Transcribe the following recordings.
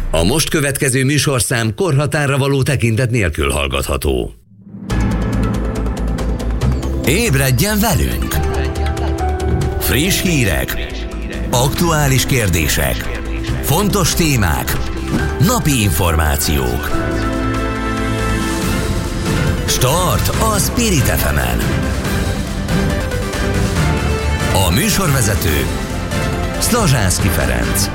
A most következő műsorszám korhatárra való tekintet nélkül hallgatható. Ébredjen velünk! Friss hírek, aktuális kérdések, fontos témák, napi információk. Start a Spirit FM-en. A műsorvezető Szlazsánszky Ferenc.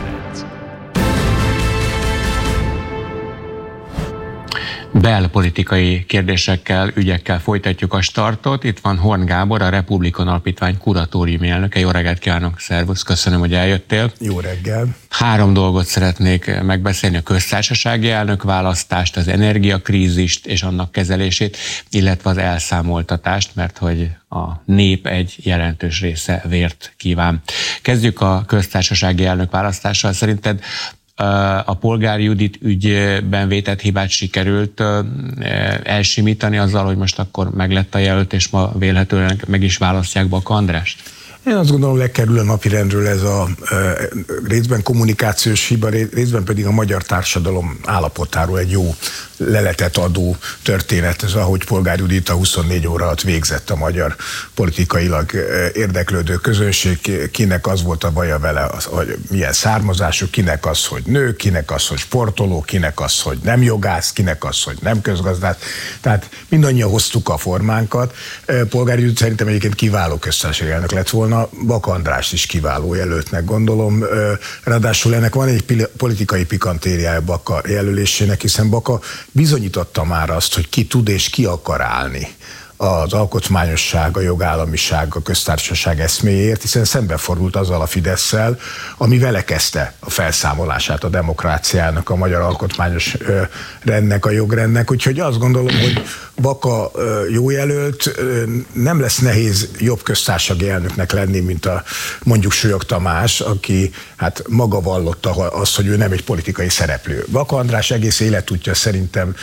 Belpolitikai kérdésekkel, ügyekkel folytatjuk a startot. Itt van Horn Gábor, a Republikon Alapítvány kuratóriumi elnöke. Jó reggelt kívánok, szervusz, köszönöm, hogy eljöttél. Jó reggel. 3 dolgot szeretnék megbeszélni: a köztársasági elnökválasztást, az energiakrízist és annak kezelését, illetve az elszámoltatást, mert hogy a nép egy jelentős része vért kíván. Kezdjük a köztársasági elnökválasztással. Szerinted a Polgár Judit ügyben vétett hibát sikerült elsimítani azzal, hogy most akkor meglett a jelölt, és ma vélhetően meg is választják Baka Andrást? Én azt gondolom, lekerül a napirendről ez a részben kommunikációs hiba, részben pedig a magyar társadalom állapotáról egy jó leletet adó történet. Ez ahogy Polgár Judit a 24 óra alatt végzett a magyar politikailag érdeklődő közönség, kinek az volt a baja vele, hogy milyen származású, kinek az, hogy nő, kinek az, hogy sportoló, kinek az, hogy nem jogász, kinek az, hogy nem közgazdász. Tehát mindannyian hoztuk a formánkat. Polgár Judit szerintem egyébként kiváló köztársasági elnök lett volna, Baka András is kiváló jelöltnek gondolom. Ráadásul ennek van egy politikai pikantériája Baka jelölésének, hiszen Baka bizonyította már azt, hogy ki tud és ki akar állni az alkotmányosság, a jogállamiság, a köztársaság eszméjéért, hiszen szembefordult azzal a Fidesszel, ami vele kezdte a felszámolását a demokráciának, a magyar alkotmányos rendnek, a jogrendnek. Úgyhogy azt gondolom, hogy Baka jó jelölt, nem lesz nehéz jobb köztársasági elnöknek lenni, mint a mondjuk Súlyog Tamás, aki hát maga vallotta azt, hogy ő nem egy politikai szereplő. Baka András egész életútja szerintem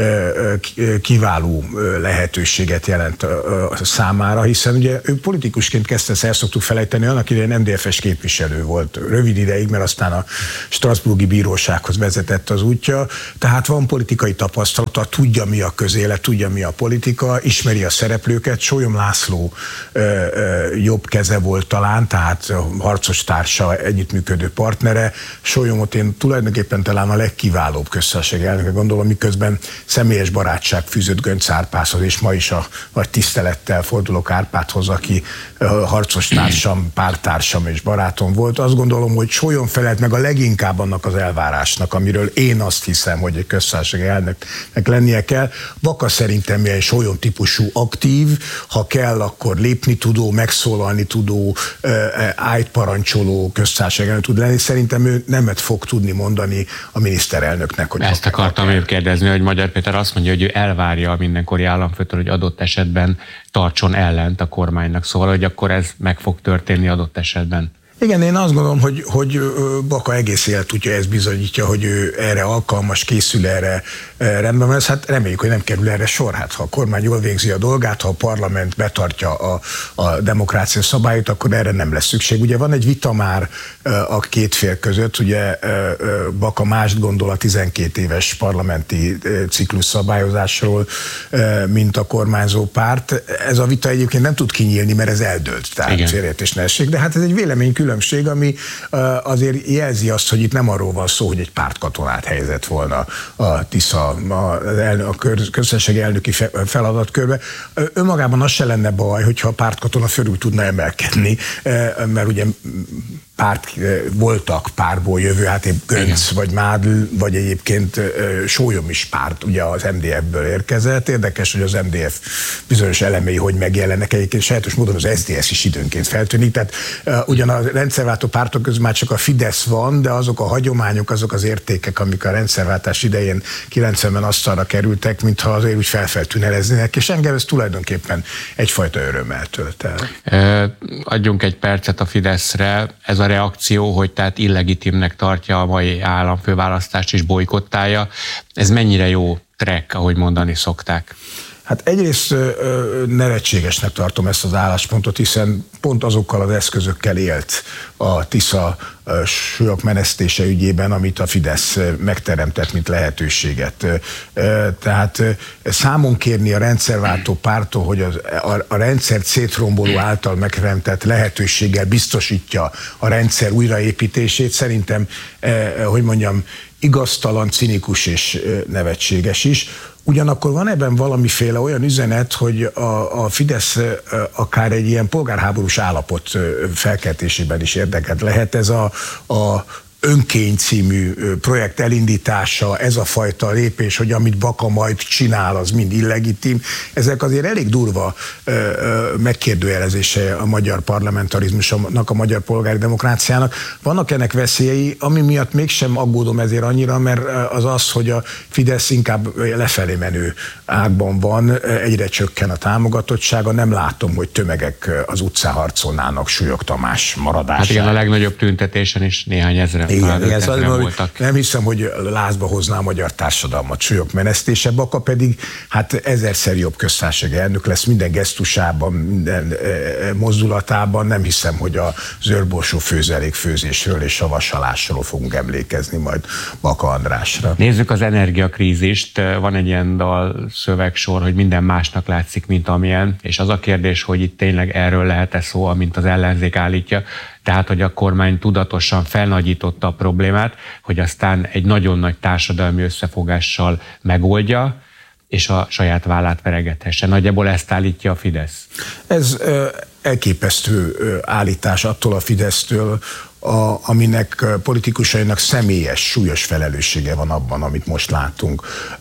kiváló lehetőséget jelent számára, hiszen ugye ő politikusként kezdte, ezt el szoktuk felejteni, annak idején MDF-es képviselő volt rövid ideig, mert aztán a Strasbourgi Bírósághoz vezetett az útja, tehát van politikai tapasztalata, tudja mi a közélet, tudja mi a politika, ismeri a szereplőket. Sólyom László jobb keze volt talán, tehát harcos társa, együttműködő partnere. Sólyomot én tulajdonképpen talán a legkiválóbb köztársasági elnöke gondolom, miközben személyes barátság fűzött Göncz Árpádhoz, és ma is a nagy tisztelettel fordulok Árpádhoz, aki harcos társam, pártársam és barátom volt. Azt gondolom, hogy Sólyom felelt meg a leginkább annak az elvárásnak, amiről én azt hiszem, hogy egy köztársasági elnöknek lennie kell. Baka szerintem egy Sólyom típusú aktív, ha kell, akkor lépni tudó, megszólalni tudó, ájtparancsoló köztársasági elnök tud lenni. Szerintem ő nemet fog tudni mondani a miniszterelnöknek. Hogy ezt akartam én kérdezni, hogy Magyar Péter azt mondja, hogy ő elvárja a mindenkori államfőtől, hogy adott esetben tartson ellent a kormánynak, szóval, hogy akkor ez meg fog történni adott esetben. Igen, én azt gondolom, hogy Baka egész életútja ezt bizonyítja, hogy ő erre alkalmas, készül erre, rendben van. Hát reméljük, hogy nem kerül erre sor. Hát ha a kormány jól végzi a dolgát, ha a parlament betartja a demokrácia szabályait, akkor erre nem lesz szükség. Ugye van egy vita már a két fél között, ugye Baka mást gondol a 12 éves parlamenti ciklus szabályozásról, mint a kormányzó párt. Ez a vita egyébként nem tud kinyílni, mert ez eldőlt, tehát félreértés ne essék, de hát ez egy véleménykülönbség, ami azért jelzi azt, hogy itt nem arról van szó, hogy egy pártkatonát helyezett volna a Tisza a köztársasági elnöki feladatkörbe. Önmagában az se lenne baj, hogyha a pártkatona fölül tudna emelkedni, mert ugye voltak párból jövő, hát épp Göncz vagy Mádl, vagy egyébként Sólyom is párt, ugye az MDF-ből érkezett. Érdekes, hogy az MDF bizonyos elemei hogy megjelennek, egyébként sajátos módon az SZDSZ is időnként feltűnik, tehát ugyan a rendszerváltó pártok közül már csak a Fidesz van, de azok a hagyományok, azok az értékek, amik a rendszerváltás idején 90-ben asztalra kerültek, mintha azért úgy feltűneleznének, és engem ez tulajdonképpen egyfajta örömmel tölt el. Adjunk egy percet a Fideszre. Ez a reakció, hogy tehát illegitimnek tartja a mai államfőválasztást és bojkottálja, ez mennyire jó track, ahogy mondani szokták? Hát egyrészt nevetségesnek tartom ezt az álláspontot, hiszen pont azokkal az eszközökkel élt a Tisza súlyok menesztése ügyében, amit a Fidesz megteremtett, mint lehetőséget. Tehát számon kérni a rendszerváltó pártól, hogy a rendszert szétromboló által megteremtett lehetőséggel biztosítja a rendszer újraépítését, szerintem, hogy mondjam, igaztalan, cinikus és nevetséges is. Ugyanakkor van ebben valamiféle olyan üzenet, hogy a Fidesz akár egy ilyen polgárháborús állapot felkeltésében is érdekelt lehet. Ez a Önkény című projekt elindítása, ez a fajta lépés, hogy amit Baka majd csinál, az mind illegitim. Ezek azért elég durva megkérdőjelezése a magyar parlamentarizmusnak, a magyar polgári demokráciának. Vannak ennek veszélyei, ami miatt mégsem aggódom ezért annyira, mert az, hogy a Fidesz inkább lefelé menő ágban van, egyre csökken a támogatottsága, nem látom, hogy tömegek az utcán harcolnának Súlyog Tamás maradására. Hát igen, a legnagyobb tüntetésen is néhány ezren. Igen, szóval nem hiszem, hogy lázba hozná a magyar társadalmat Súlyog menesztése. Baka pedig hát ezerszer jobb köztársasági elnök lesz, minden gesztusában, minden mozdulatában. Nem hiszem, hogy a zöldborsó főzelékfőzésről és a vasalásról fogunk emlékezni majd Baka Andrásra. Nézzük az energiakrízist. Van egy ilyen dal szövegsor, hogy minden másnak látszik, mint amilyen, és az a kérdés, hogy itt tényleg erről lehet-e szó, amint az ellenzék állítja. Tehát, hogy a kormány tudatosan felnagyította a problémát, hogy aztán egy nagyon nagy társadalmi összefogással megoldja, és a saját vállát veregethesse. Nagyjából ezt állítja a Fidesz. Ez elképesztő állítás attól a Fidesztől, aminek politikusainak személyes, súlyos felelőssége van abban, amit most látunk.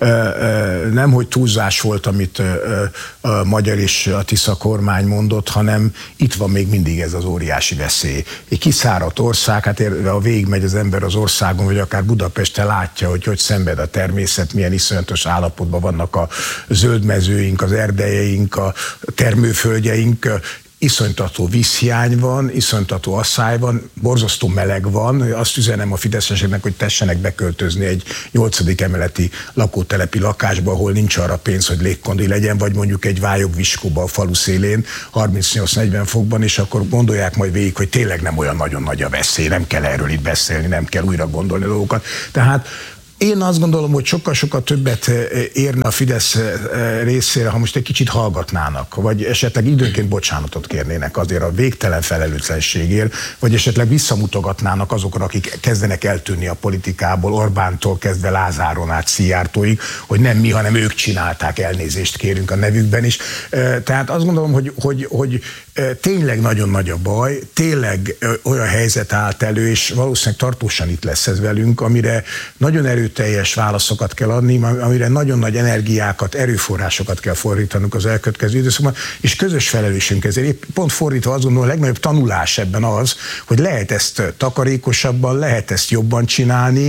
Nem, hogy túlzás volt, amit a magyar és a Tisza kormány mondott, hanem itt van még mindig ez az óriási veszély. Egy kiszáradt ország, hát ha végigmegy az ember az országon, vagy akár Budapesten látja, hogy szenved a természet, milyen iszonyatos állapotban vannak a zöldmezőink, az erdejeink, a termőföldjeink, iszonytató vízhiány van, iszonytató asszály van, borzasztó meleg van. Azt üzenem a fideszeseknek, hogy tessenek beköltözni egy 8. emeleti lakótelepi lakásba, ahol nincs arra pénz, hogy légkondi legyen, vagy mondjuk egy vályogviskóba a falu szélén 38-40 fokban, és akkor gondolják majd végig, hogy tényleg nem olyan nagyon nagy a veszély, nem kell erről itt beszélni, nem kell újra gondolni a dolgokat. Tehát én azt gondolom, hogy sokkal-sokkal többet érne a Fidesz részére, ha most egy kicsit hallgatnának, vagy esetleg időnként bocsánatot kérnének azért a végtelen felelőtlenségért, vagy esetleg visszamutogatnának azokra, akik kezdenek eltűnni a politikából, Orbántól kezdve Lázáron át Szijjártóig, hogy nem mi, hanem ők csinálták, elnézést kérünk a nevükben is. Tehát azt gondolom, hogy tényleg nagyon nagy a baj, tényleg olyan helyzet állt elő, és valószínűleg tartósan itt lesz ez velünk, amire nagyon erőteljes válaszokat kell adni, amire nagyon nagy energiákat, erőforrásokat kell fordítanunk az elkövetkező időszakban, és közös felelősségünk ezért. Épp pont fordítva azt gondolom, a legnagyobb tanulás ebben az, hogy lehet ezt takarékosabban, lehet ezt jobban csinálni.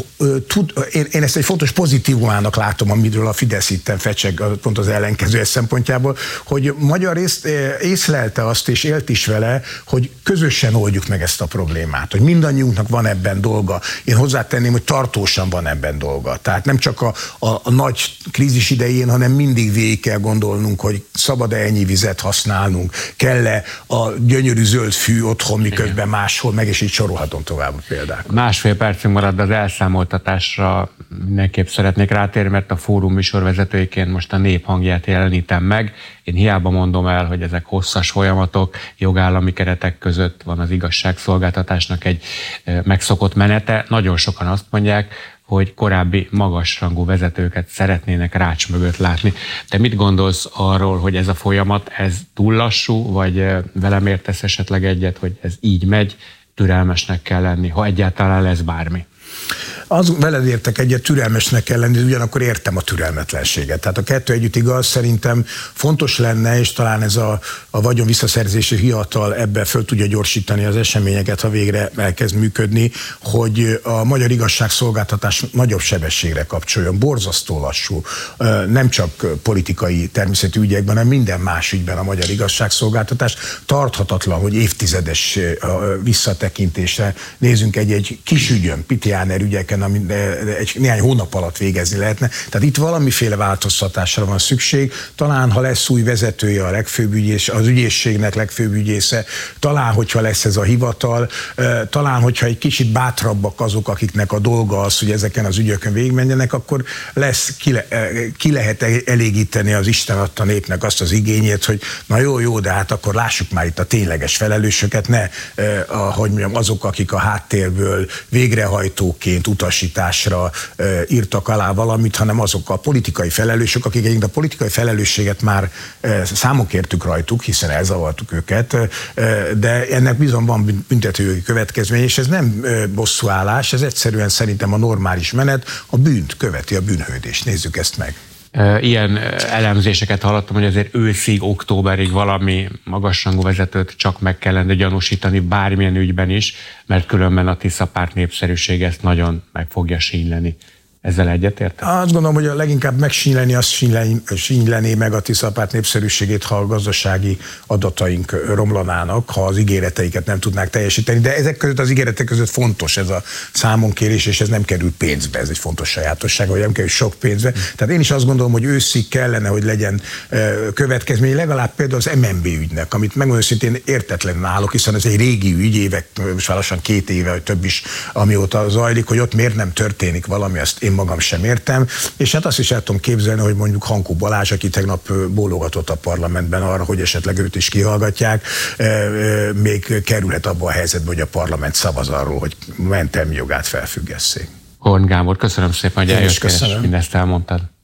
Én ezt egy fontos pozitívumának látom, amiről a Fidesz itten fecseg, pont az ellenkező szempontjából, hogy magyar részt észlelte azt, és élt is vele, hogy közösen oldjuk meg ezt a problémát, hogy mindannyiunknak van ebben dolga. Én hozzátenném, hogy tartósan van ebben dolga. Tehát nem csak a nagy krízis idején, hanem mindig végig kell gondolnunk, hogy szabad-e ennyi vizet használnunk, kell-e a gyönyörű zöld fű otthon, miközben máshol, meg és így sorolhatom tovább a példák. Másfél percünk marad, de az elszámoltatásra mindenképp szeretnék rátérni, mert a fórum műsorvezetőiként most a nép hangját jelenítem meg. Én hiába mondom el, hogy ezek hosszas folyamatok, jogállami keretek között van az igazságszolgáltatásnak egy megszokott menete. Nagyon sokan azt mondják, hogy korábbi magasrangú vezetőket szeretnének rács mögött látni. Te mit gondolsz arról, hogy ez a folyamat, ez túl lassú, vagy velem értesz esetleg egyet, hogy ez így megy, türelmesnek kell lenni, ha egyáltalán lesz bármi? Veled értek egyet, türelmesnek kell lenni, ugyanakkor értem a türelmetlenséget. Tehát a kettő együtt igaz, szerintem fontos lenne, és talán ez a vagyon visszaszerzési hivatal ebben föl tudja gyorsítani az eseményeket, ha végre elkezd működni, hogy a magyar igazságszolgáltatás nagyobb sebességre kapcsoljon. Borzasztó lassú, nem csak politikai természetű ügyekben, hanem minden más ügyben a magyar igazságszolgáltatás. Tarthatatlan, hogy évtizedes visszatekintésre nézzünk egy kis ügyön, Piti Áner ügyeken, ami néhány hónap alatt végezni lehetne. Tehát itt valamiféle változtatásra van szükség. Talán, ha lesz új vezetője a legfőbb ügyész, az ügyészségnek legfőbb ügyésze, talán, hogyha lesz ez a hivatal, talán, hogyha egy kicsit bátrabbak azok, akiknek a dolga az, hogy ezeken az ügyökön végigmenjenek, akkor lesz, ki lehet elégíteni az Isten adta népnek azt az igényét, hogy na jó, de hát akkor lássuk már itt a tényleges felelősöket, ne hogy mondjam, azok, akik a háttérből végrehajtóként utasításra írtak alá valamit, hanem azok a politikai felelősök, akik egyébként a politikai felelősséget már számon kértük rajtuk, hiszen elzavartuk őket, de ennek bizony van büntetőjogi következmény, és ez nem bosszúállás, ez egyszerűen szerintem a normális menet, a bűnt követi, a bűnhődést. Nézzük ezt meg. Ilyen elemzéseket hallottam, hogy azért őszig, októberig valami magasrangú vezetőt csak meg kellene gyanúsítani bármilyen ügyben is, mert különben a Tisza párt népszerűség ezt nagyon meg fogja sínyleni. Ezzel egyetértek? Azt gondolom, hogy a leginkább megsínyleni, azt sínyleni meg a Tisza párt népszerűségét, ha a gazdasági adataink romlanának, ha az ígéreteiket nem tudnák teljesíteni, de ezek között az ígéretek között fontos ez a számonkérés, és ez nem kerül pénzbe, ez egy fontos sajátosság, hogy nem kerül sok pénzbe. Tehát én is azt gondolom, hogy őszig kellene, hogy legyen következmény, legalább például az MNB ügynek, amit megmondom szintén értetlenül állok, hiszen ez egy régi ügy, évek, most lassan 2 éve, vagy több is, amióta zajlik, hogy ott miért nem történik valami, azt én magam sem értem, és hát azt is el tudom képzelni, hogy mondjuk Hankó Balázs, aki tegnap bólogatott a parlamentben arra, hogy esetleg őt is kihallgatják, még kerülhet abba a helyzetbe, hogy a parlament szavaz arról, hogy mentelmi jogát felfüggesszék. Horn Gábor, köszönöm szépen, hogy eljöttél, és mindezt elmondtad.